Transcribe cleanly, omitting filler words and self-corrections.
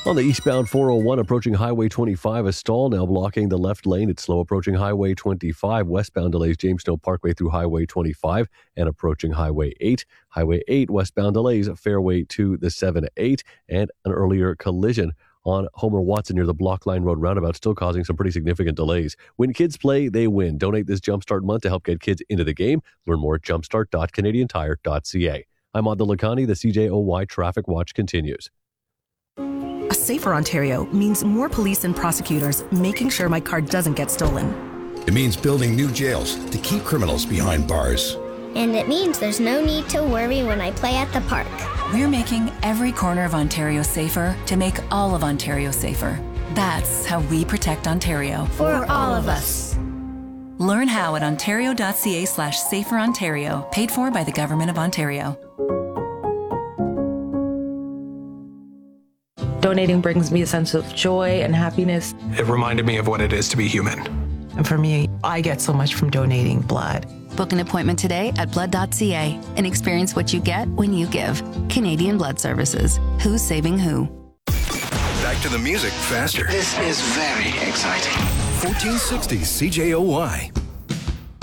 On the eastbound 401 approaching Highway 25, a stall now blocking the left lane. It's slow approaching Highway 25. Westbound delays James Snow Parkway through Highway 25 and approaching Highway 8. Highway 8 westbound delays Fairway to the 7-8 and an earlier collision on Homer Watson near the Block Line Road roundabout, still causing some pretty significant delays. When kids play, they win. Donate this Jumpstart month to help get kids into the game. Learn more at jumpstart.canadiantire.ca. I'm Adil Lakhani. The CJOY Traffic Watch continues. A safer Ontario means more police and prosecutors making sure my car doesn't get stolen. It means building new jails to keep criminals behind bars. And it means there's no need to worry when I play at the park. We're making every corner of Ontario safer to make all of Ontario safer. That's how we protect Ontario. For all of us. Learn how at ontario.ca/saferontario, paid for by the Government of Ontario. Donating brings me a sense of joy and happiness. It reminded me of what it is to be human. And for me, I get so much from donating blood. Book an appointment today at blood.ca and experience what you get when you give. Canadian Blood Services. Who's saving who? Back to the music faster. This is very exciting. 1460 CJOY.